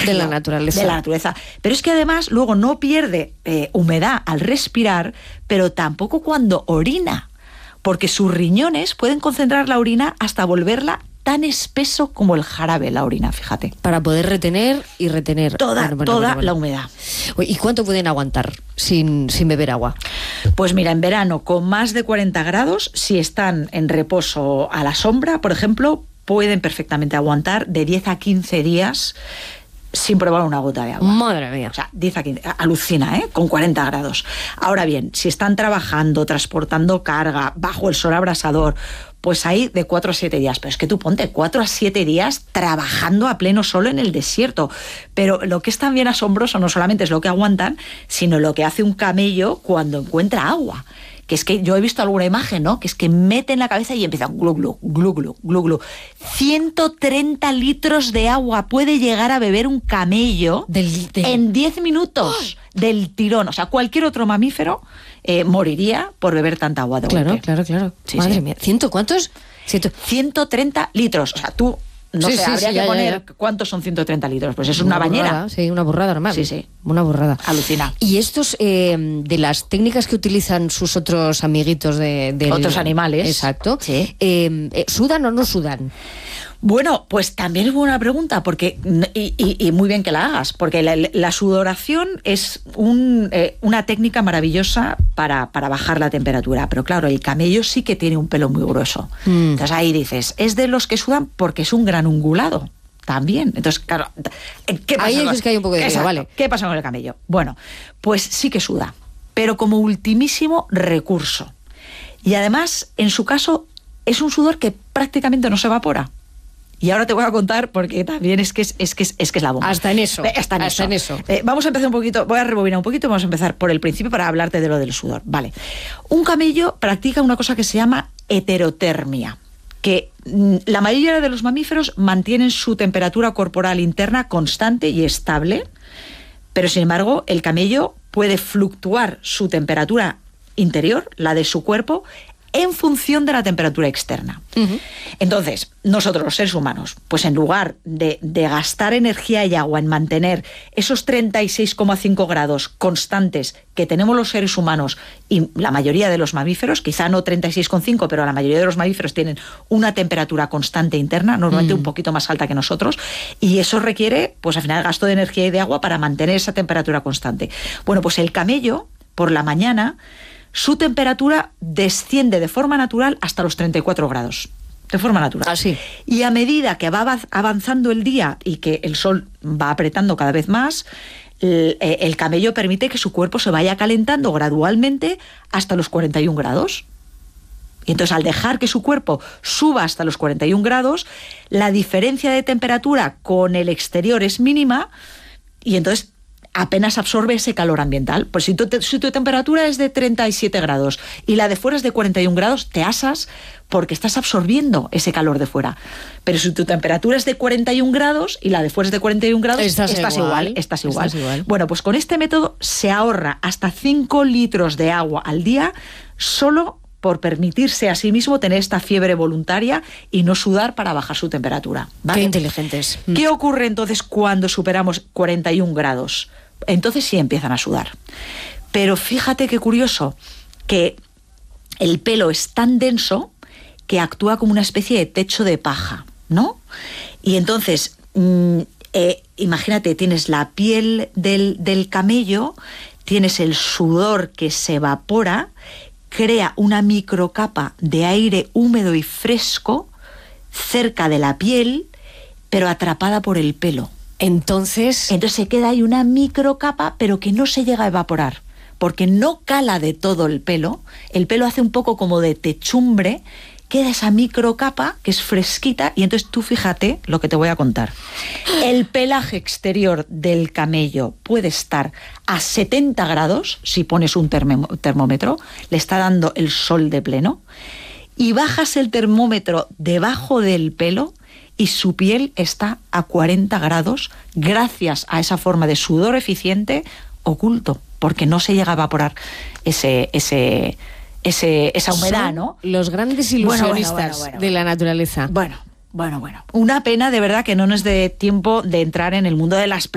De la naturaleza. De la naturaleza. Pero es que además luego no pierde humedad al respirar, pero tampoco cuando orina, porque sus riñones pueden concentrar la orina hasta volverla tan espeso como el jarabe, la orina, fíjate. Para poder retener y retener toda la humedad. ¿Y cuánto pueden aguantar sin beber agua? Pues mira, en verano, con más de 40 grados, si están en reposo a la sombra, por ejemplo, pueden perfectamente aguantar de 10 a 15 días sin probar una gota de agua. Madre mía. O sea, 10 a 15, alucina, con 40 grados. Ahora bien, si están trabajando, transportando carga, bajo el sol abrasador, pues ahí de 4 a 7 días. Pero es que tú ponte 4 a 7 días trabajando a pleno sol en el desierto. Pero lo que es también asombroso no solamente es lo que aguantan, sino lo que hace un camello cuando encuentra agua. Que es que yo he visto alguna imagen, ¿no? Que es que meten la cabeza y empiezan glu, glu, glu, glu, glu, glu. 130 litros de agua puede llegar a beber un camello en 10 minutos del tirón. O sea, cualquier otro mamífero moriría por beber tanta agua de golpe. Claro. Sí, madre mía. ¿Cuántos? 130 litros. O sea, tú... No sé, habría que poner cuántos son 130 litros. Pues es una bañera. Burrada, sí, una burrada normal. Sí. Una burrada. Alucina. ¿Y estos, de las técnicas que utilizan sus otros amiguitos otros animales? Exacto. Sí. ¿Sudan o no sudan? Bueno, pues también es buena pregunta, porque y muy bien que la hagas, porque la sudoración es una técnica maravillosa para bajar la temperatura, pero claro, el camello sí que tiene un pelo muy grueso. Entonces ahí dices, es de los que sudan porque es un gran ungulado también. Entonces, claro, ¿qué pasa? Ahí es que hay un poco de eso, vale. ¿Qué pasa con el camello? Bueno, pues sí que suda, pero como ultimísimo recurso. Y además, en su caso, es un sudor que prácticamente no se evapora. Y ahora te voy a contar porque también es que es la bomba. Hasta en eso. Vamos a empezar un poquito, voy a rebobinar un poquito, vamos a empezar por el principio para hablarte de lo del sudor. Vale. Un camello practica una cosa que se llama heterotermia, que la mayoría de los mamíferos mantienen su temperatura corporal interna constante y estable, pero sin embargo el camello puede fluctuar su temperatura interior, la de su cuerpo, en función de la temperatura externa. Entonces, nosotros los seres humanos, pues en lugar de gastar energía y agua en mantener esos 36,5 grados constantes que tenemos los seres humanos y la mayoría de los mamíferos, quizá no 36,5, pero la mayoría de los mamíferos tienen una temperatura constante interna, normalmente un poquito más alta que nosotros, y eso requiere, pues al final, gasto de energía y de agua para mantener esa temperatura constante. Bueno, pues el camello, por la mañana, su temperatura desciende de forma natural hasta los 34 grados. De forma natural. Así. Y a medida que va avanzando el día y que el sol va apretando cada vez más, el camello permite que su cuerpo se vaya calentando gradualmente hasta los 41 grados. Y entonces, al dejar que su cuerpo suba hasta los 41 grados, la diferencia de temperatura con el exterior es mínima y entonces apenas absorbe ese calor ambiental. Pues si tu temperatura es de 37 grados y la de fuera es de 41 grados, te asas porque estás absorbiendo ese calor de fuera. Pero si tu temperatura es de 41 grados y la de fuera es de 41 grados, estás igual. Bueno, pues con este método se ahorra hasta 5 litros de agua al día solo por permitirse a sí mismo tener esta fiebre voluntaria y no sudar para bajar su temperatura. ¿Vale? Qué inteligentes. ¿Qué ocurre entonces cuando superamos 41 grados? Entonces sí empiezan a sudar. Pero fíjate qué curioso, que el pelo es tan denso que actúa como una especie de techo de paja, ¿no? Y entonces, imagínate, tienes la piel del camello, tienes el sudor que se evapora, crea una microcapa de aire húmedo y fresco cerca de la piel, pero atrapada por el pelo. Entonces se queda ahí una microcapa, pero que no se llega a evaporar, porque no cala de todo el pelo hace un poco como de techumbre, queda esa microcapa que es fresquita, y entonces tú fíjate lo que te voy a contar. El pelaje exterior del camello puede estar a 70 grados, si pones un termómetro, le está dando el sol de pleno, y bajas el termómetro debajo del pelo y su piel está a 40 grados gracias a esa forma de sudor eficiente oculto, porque no se llega a evaporar esa humedad, ¿no? Los grandes ilusionistas de la naturaleza. Bueno. Una pena de verdad que no nos dé tiempo de entrar en el mundo de las